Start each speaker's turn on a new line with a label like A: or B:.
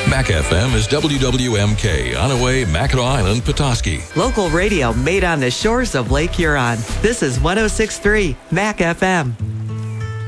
A: Mac FM is WWMK, Onaway, Mackinac Island, Petoskey.
B: Local radio made on the shores of Lake Huron. This is 106.3 Mac FM.